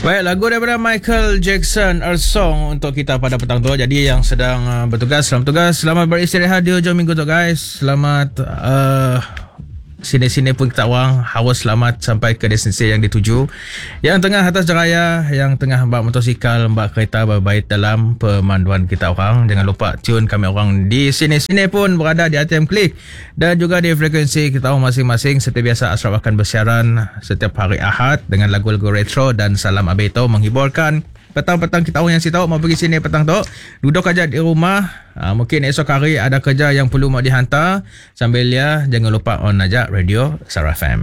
Baik, lagu daripada Michael Jackson, Earth Song untuk kita pada petang tu. Jadi yang sedang bertugas, selamat beristirahat di hujung minggu tu guys. Selamat sini-sini pun kita orang harus selamat sampai ke destinasi yang dituju. Yang tengah atas jeraya, yang tengah bak motosikal, bak kereta, berbaik dalam pemanduan kita orang. Jangan lupa tune kami orang di sini-sini pun berada di ATM Klik dan juga di frekuensi kita orang masing-masing. Seperti biasa, Ashraf akan bersiaran setiap hari Ahad dengan lagu-lagu retro dan Salam Abeto menghiburkan petang-petang kita orang yang si tahu mau pergi sini petang tu. Duduk aja di rumah. Mungkin esok hari ada kerja yang perlu mau dihantar. Sambil ya, jangan lupa on aja radio Sara FM.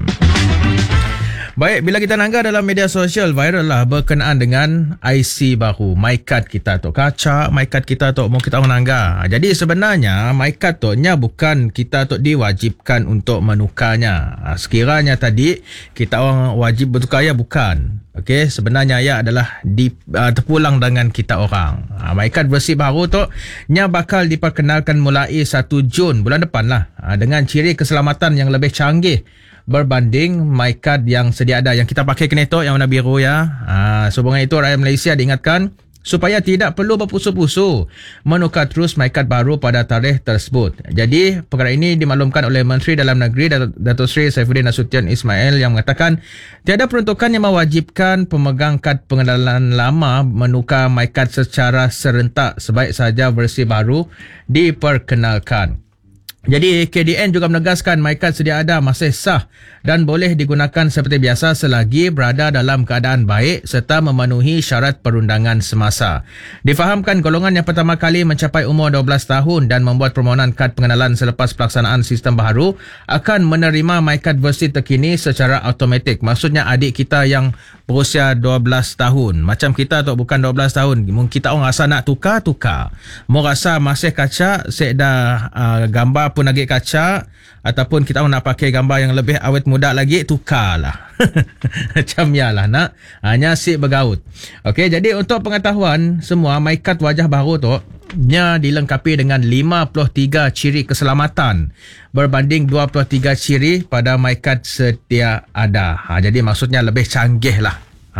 Baik, bila kita nangga dalam media sosial, viral lah berkenaan dengan IC baru, MyCard kita tu. Kaca MyCard kita tu mau kita orang nangga. Jadi sebenarnya MyCard tu nya bukan kita tu diwajibkan untuk menukarnya. Sekiranya tadi kita orang wajib bertukar ya, bukan. Okey, sebenarnya ia adalah terpulang dengan kita orang. MyCard versi baru tu nya bakal diperkenalkan mulai 1 Jun bulan depan lah, dengan ciri keselamatan yang lebih canggih berbanding MyCard yang sedia ada, yang kita pakai kenetok yang warna biru ya. Sehubungan itu, rakyat Malaysia diingatkan supaya tidak perlu berpusu-pusu menukar terus MyCard baru pada tarikh tersebut. Jadi, perkara ini dimaklumkan oleh Menteri Dalam Negeri Datuk Seri Saifuddin Nasution Ismail yang mengatakan tiada peruntukan yang mewajibkan pemegang kad pengenalan lama menukar MyCard secara serentak, sebaik saja versi baru diperkenalkan. Jadi KDN juga menegaskan MyCard sedia ada masih sah dan boleh digunakan seperti biasa selagi berada dalam keadaan baik serta memenuhi syarat perundangan semasa. Difahamkan golongan yang pertama kali mencapai umur 12 tahun dan membuat permohonan kad pengenalan selepas pelaksanaan sistem baharu akan menerima MyCard versi terkini secara automatik. Maksudnya adik kita yang berusia 12 tahun. Macam kita tu bukan 12 tahun. Mungkin kita orang rasa nak tukar. Mau rasa masih kaca, saya dah gambar pun lagi kaca, ataupun kita nak pakai gambar yang lebih awet muda lagi, tukarlah. Macam ya lah nak. Hanya si bergaut. Okey, jadi untuk pengetahuan semua, MyCard wajah baru tu nya dilengkapi dengan 53 ciri keselamatan berbanding 23 ciri pada MyCard sedia ada. Jadi maksudnya lebih canggih lah.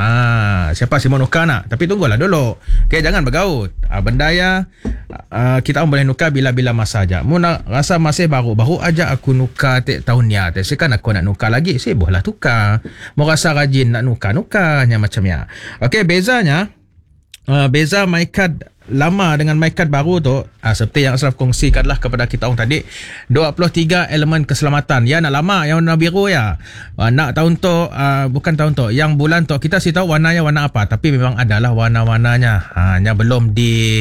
Siapa si mau nukar nak? Tapi tunggulah dulu. Okay, jangan bergaut. Benda ya kita boleh nukar bila-bila masa aja. Mu nak rasa masih baru aja aku nukar tahun ni. Sekarang aku nak nukar lagi, saya bolehlah tukar. Mau rasa rajin nak nukarnya macamnya. Okay, bezanya beza MyCard lama dengan MyCard baru tu, seperti yang Ashraf kongsikanlah kepada kita orang tadi, 23 elemen keselamatan. Ya, nak lama yang warna biru ya. Nak tahun tu, bukan tahun tu, yang bulan tu kita tahu warnanya warna apa, tapi memang adalah warna-warnanya. Yang belum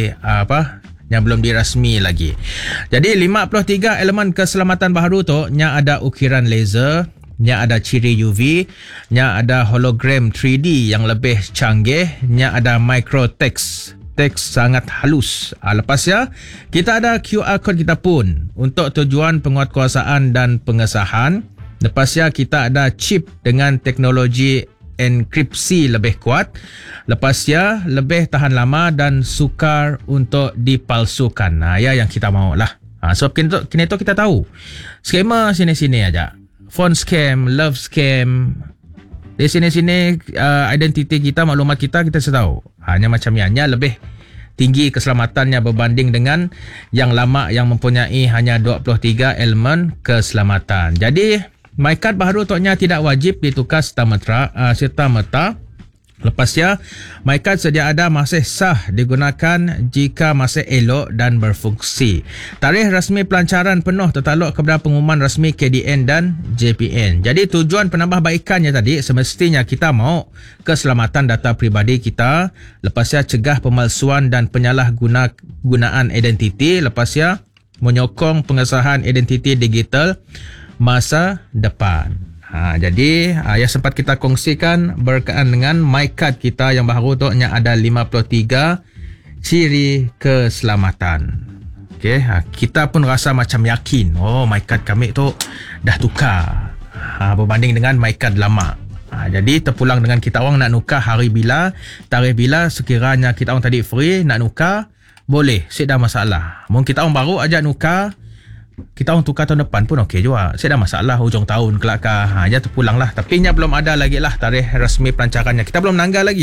yang belum dirasmi lagi. Jadi 53 elemen keselamatan baru tu nya ada ukiran laser, nya ada ciri UV, nya ada hologram 3D yang lebih canggih, nya ada micro text sangat halus. Lepas ya, kita ada QR code kita pun untuk tujuan penguatkuasaan dan pengesahan. Lepas ya, kita ada chip dengan teknologi enkripsi lebih kuat. Lepas ya, lebih tahan lama dan sukar untuk dipalsukan. Ya, yang kita mahu lah. Sebab kini tu kita tahu skema sini-sini aja. Phone scam, love scam. Di sini-sini identiti kita, maklumat kita tahu. Hanya macam yang lebih tinggi keselamatannya berbanding dengan yang lama yang mempunyai hanya 23 elemen keselamatan. Jadi MyCard baru toknya tidak wajib ditukar serta-merta. Lepas ya, MyCard sedia ada masih sah digunakan jika masih elok dan berfungsi. Tarikh rasmi pelancaran penuh tertakluk kepada pengumuman rasmi KDN dan JPN. Jadi tujuan penambahbaikannya tadi semestinya kita mahu keselamatan data peribadi kita. Lepas ya, cegah pemalsuan dan penyalahgunaan identiti. Lepas ya, menyokong pengesahan identiti digital masa depan. Jadi yang sempat kita kongsikan berkaitan dengan MyCard kita yang baru tu nya ada 53 ciri keselamatan. Okey, kita pun rasa macam yakin, MyCard kami tu dah tukar berbanding dengan MyCard lama. Jadi terpulang dengan kita orang nak nukar hari bila, tarikh bila, sekiranya kita orang tadi free nak nukar, boleh, tak ada masalah. Mungkin kita orang baru aja nukar, kita orang tukar tahun depan pun okey juga. Saya dah masalah hujung tahun kelakar. Dia terpulang lah. Tapi nya belum ada lagi lah tarikh rasmi pelancarannya. Kita belum nanggal lagi.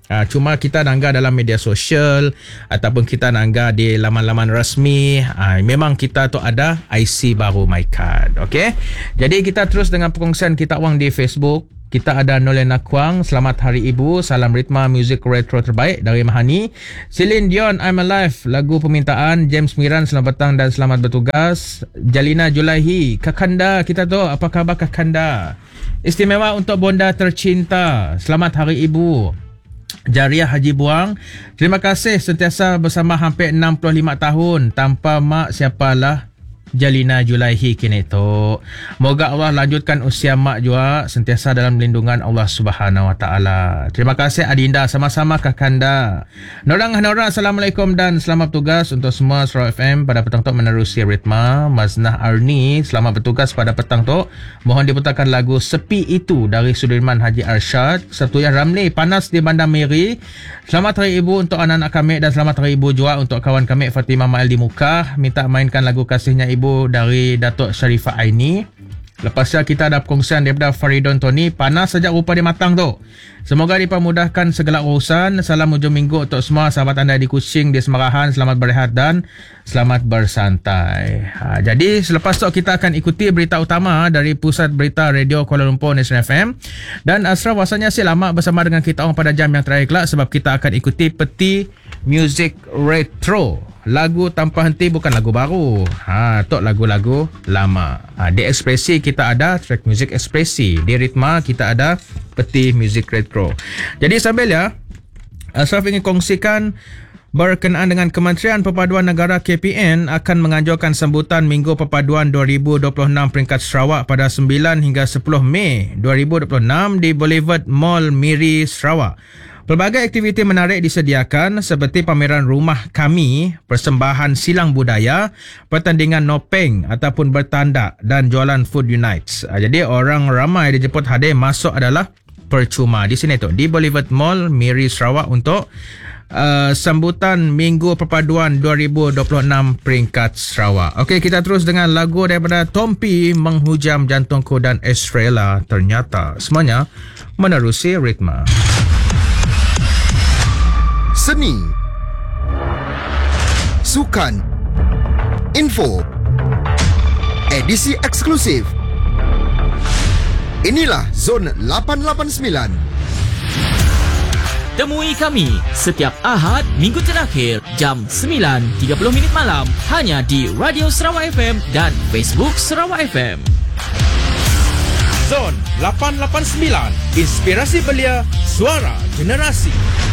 Cuma kita nanggah dalam media sosial ataupun kita nanggah di laman-laman rasmi. Memang kita tu ada IC baru MyCard. Okey. Jadi kita terus dengan perkongsian kita orang di Facebook. Kita ada Nolena Kwang, selamat hari ibu, salam ritma muzik retro terbaik dari Mahani. Celine Dion, I'm Alive, lagu permintaan. James Miran, selamat petang dan selamat bertugas. Jalina Julaihi, Kakanda, kita tu apa khabar Kakanda? Istimewa untuk bonda tercinta, selamat hari ibu. Jariah Haji Buang, terima kasih sentiasa bersama hampir 65 tahun tanpa mak siapalah Jalina Julaihi kini tu. Moga Allah lanjutkan usia mak juga sentiasa dalam lindungan Allah Subhanahu Wa Taala. Terima kasih Adinda, sama-sama Kakanda. Norang Assalamualaikum dan selamat bertugas untuk semua Sarawak FM pada petang tu menerusi ritma. Maznah Arni, selamat bertugas pada petang tu. Mohon diputarkan lagu Sepi Itu dari Sudirman Haji Arsyad. Satuyah Ramli, panas di Bandar Meri. Selamat hari ibu untuk anak-anak kami dan selamat hari ibu juga untuk kawan kami Fatimah Mael di Mukah. Minta mainkan lagu kasihnya ibu dari Datuk Sharifah Aini. Lepas tu kita ada perkongsian daripada Faridon Tony, panas sejak rupa dia matang tu. Semoga dipermudahkan segala urusan. Salam hujung minggu untuk semua sahabat anda di Kuching, di Semarahan. Selamat berehat dan selamat bersantai. Jadi selepas tu kita akan ikuti berita utama dari Pusat Berita Radio Kuala Lumpur National FM. Dan Ashraf rasanya lama bersama dengan kita orang pada jam yang terakhir kelak sebab kita akan ikuti peti muzik retro. Lagu tanpa henti bukan lagu baru. Tok lagu-lagu lama. Di ekspresi kita ada track muzik ekspresi. Di ritma kita ada peti muzik retro. Jadi sambil ya, Ashraf ingin kongsikan berkenaan dengan Kementerian Perpaduan Negara KPN akan menganjurkan sambutan Minggu Perpaduan 2026 peringkat Sarawak pada 9 hingga 10 Mei 2026 di Boulevard Mall Miri, Sarawak. Pelbagai aktiviti menarik disediakan seperti pameran rumah kami, persembahan silang budaya, pertandingan nopeng ataupun bertandak dan jualan food unites. Jadi orang ramai dijemput hadir, masuk adalah percuma di sini tu di Boulevard Mall Miri, Sarawak untuk sambutan Minggu Perpaduan 2026 peringkat Sarawak. Okey, kita terus dengan lagu daripada Tompi, Menghujam Jantungku dan Estrella Ternyata. Semuanya menerusi ritma. Seni, sukan, info, edisi eksklusif. Inilah Zon 889. Temui kami setiap Ahad minggu terakhir jam 9.30 malam hanya di Radio Sarawak FM dan Facebook Sarawak FM. Zon 889, inspirasi belia, suara generasi.